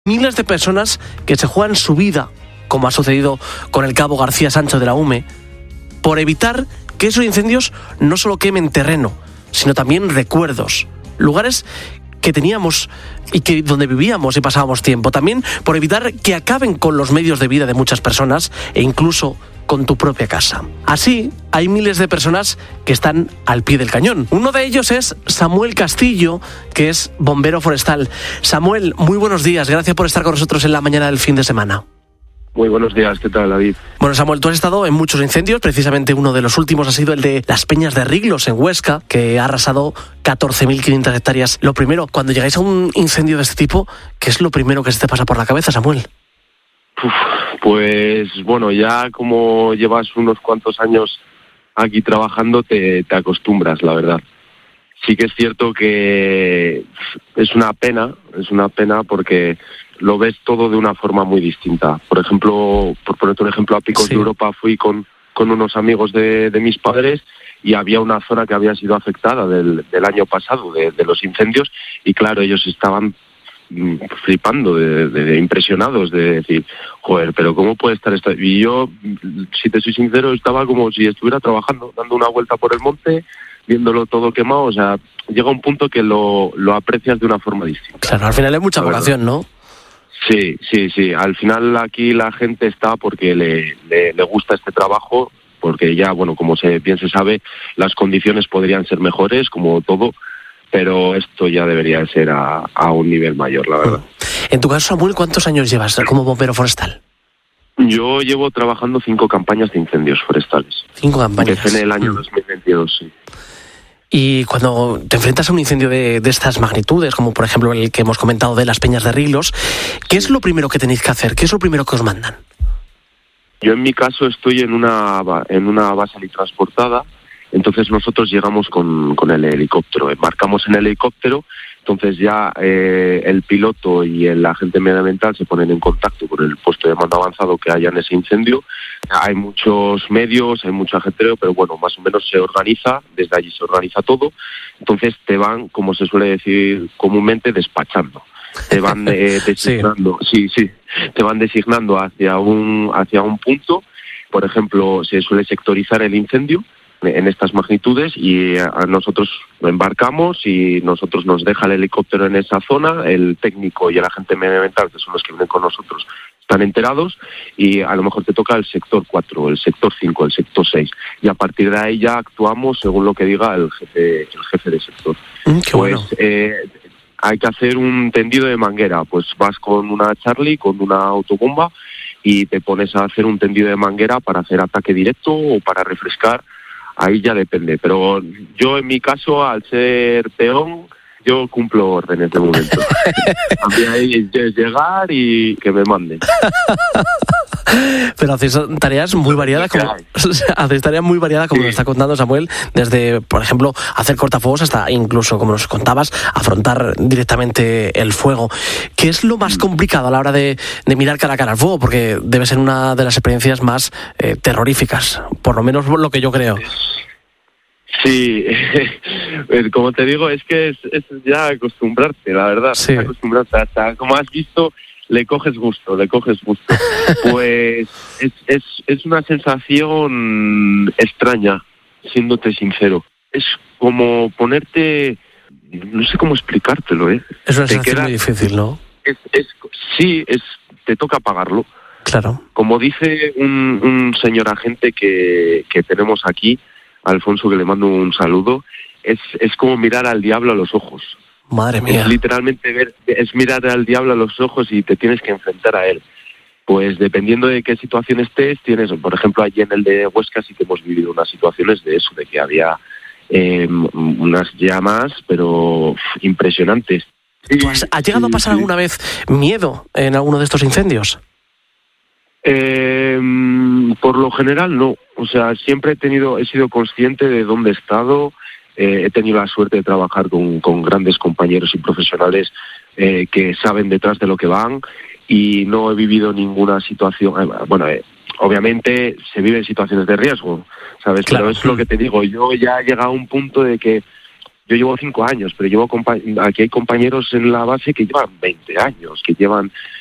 Miles de personas que se juegan su vida, como ha sucedido con el cabo García Sancho de la UME, por evitar que esos incendios no solo quemen terreno, sino también recuerdos, lugares que teníamos y que donde vivíamos y pasábamos tiempo. También por evitar que acaben con los medios de vida de muchas personas e incluso con tu propia casa. Así, hay miles de personas que están al pie del cañón. Uno de ellos es Samuel Castillo, que es bombero forestal. Samuel, muy buenos días. Gracias por estar con nosotros en la mañana del fin de semana. Muy buenos días, ¿qué tal, David? Bueno, Samuel, tú has estado en muchos incendios, precisamente uno de los últimos ha sido el de las Peñas de Riglos en Huesca, que ha arrasado 14.500 hectáreas. Lo primero, cuando llegáis a un incendio de este tipo, ¿qué es lo primero que se te pasa por la cabeza, Samuel? Pues bueno, ya como llevas unos cuantos años aquí trabajando, te acostumbras, la verdad. Sí que es cierto que es una pena porque lo ves todo de una forma muy distinta. Por ejemplo, por ponerte un ejemplo, a Picos de Europa fui con unos amigos de mis padres y había una zona que había sido afectada del año pasado, de los incendios, y claro, ellos estaban flipando, de impresionados, de decir, joder, pero ¿cómo puede estar esto? Y yo, si te soy sincero, estaba como si estuviera trabajando, dando una vuelta por el monte, viéndolo todo quemado. O sea, llega un punto que lo aprecias de una forma distinta. Claro, al final hay mucha vocación, ¿no? Sí. Al final aquí la gente está porque le gusta este trabajo, porque ya, bueno, como bien se sabe, las condiciones podrían ser mejores, como todo, pero esto ya debería ser a un nivel mayor, la verdad. En tu caso, Samuel, ¿cuántos años llevas como bombero forestal? Yo llevo trabajando 5 campañas de incendios forestales. 5 campañas. Empecé en el año 2022, sí. Y cuando te enfrentas a un incendio de estas magnitudes, como por ejemplo el que hemos comentado de las Peñas de Riglos, ¿qué es lo primero que tenéis que hacer? ¿Qué es lo primero que os mandan? Yo en mi caso estoy en una base transportada. Entonces nosotros llegamos con el helicóptero, embarcamos en el helicóptero, entonces ya el piloto y el agente medioambiental se ponen en contacto con el puesto de mando avanzado que haya en ese incendio. Hay muchos medios, hay mucho ajetreo, pero bueno, más o menos se organiza, desde allí se organiza todo. Entonces te van, como se suele decir comúnmente, despachando. Te van designando, sí, te van designando hacia un punto. Por ejemplo, se suele sectorizar el incendio en estas magnitudes y a nosotros embarcamos y nosotros nos deja el helicóptero en esa zona. El técnico y el agente medioambiental, que son los que vienen con nosotros, están enterados, y a lo mejor te toca el sector 4, el sector 5, el sector 6, y a partir de ahí ya actuamos según lo que diga el jefe de sector. Qué bueno. Hay que hacer un tendido de manguera, pues vas con una Charlie, con una autobomba, y te pones a hacer un tendido de manguera para hacer ataque directo o para refrescar. Ahí ya depende, pero yo en mi caso, al ser peón, yo cumplo órdenes de momento. A mí ahí es llegar y que me manden. Pero hacéis tareas muy variadas, como lo está contando Samuel, desde, por ejemplo, hacer cortafuegos hasta incluso, como nos contabas, afrontar directamente el fuego. ¿Qué es lo más complicado a la hora de mirar cara a cara al fuego? Porque debe ser una de las experiencias más terroríficas, por lo menos lo que yo creo. Sí, como te digo, es que es ya acostumbrarte, la verdad. Sí. Acostumbrarte, hasta como has visto, le coges gusto. Pues es una sensación extraña, siéndote sincero. Es como ponerte, no sé cómo explicártelo, ¿eh? Es una sensación muy difícil, ¿no? Te toca pagarlo. Claro. Como dice un señor agente que tenemos aquí, Alfonso, que le mando un saludo, es como mirar al diablo a los ojos. Madre mía. Es literalmente es mirar al diablo a los ojos y te tienes que enfrentar a él. Pues dependiendo de qué situación estés, por ejemplo, allí en el de Huesca sí que hemos vivido unas situaciones de eso, de que había unas llamas, pero impresionantes. ¿Tú has llegado a pasar alguna vez miedo en alguno de estos incendios? Por lo general no, o sea, siempre he sido consciente de dónde he estado. He tenido la suerte de trabajar con grandes compañeros y profesionales que saben detrás de lo que van, y no he vivido ninguna situación. Obviamente se viven situaciones de riesgo, ¿sabes? Claro. Pero es lo que te digo, yo ya he llegado a un punto de que yo llevo 5 años, pero aquí hay compañeros en la base que llevan 20 años, que llevan